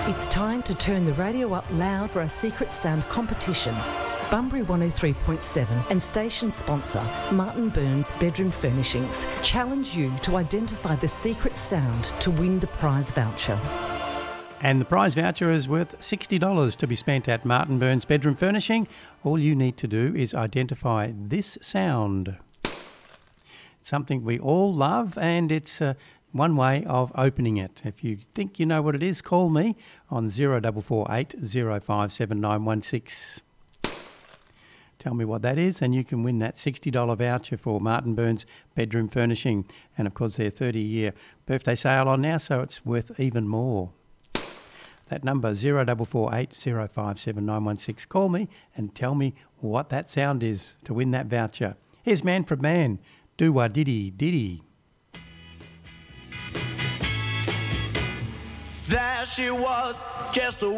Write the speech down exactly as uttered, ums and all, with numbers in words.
It's time to turn the radio up loud for our Secret Sound competition. Bunbury one oh three point seven and station sponsor Martin Burns Bedroom Furnishings challenge you to identify the secret sound to win the prize voucher. And the prize voucher is worth sixty dollars to be spent at Martin Burns Bedroom Furnishing. All you need to do is identify this sound. Something we all love, and it's uh, one way of opening it. If you think you know what it is, call me on zero four four eight zero five seven nine one six. Tell me what that is, and you can win that sixty dollars voucher for Martin Burns Bedroom Furnishing. And, of course, their thirty-year birthday sale on now, so it's worth even more. That number, zero four four eight zero five seven nine one six. Call me and tell me what that sound is to win that voucher. Here's Manfred Mann, Do-Wah-Diddy-Diddy. There she was, just a